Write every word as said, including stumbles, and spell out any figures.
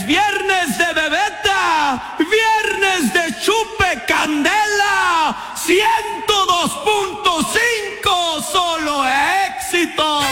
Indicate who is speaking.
Speaker 1: viernes de bebeta, viernes de chupe candela, ciento dos punto cinco, solo éxito.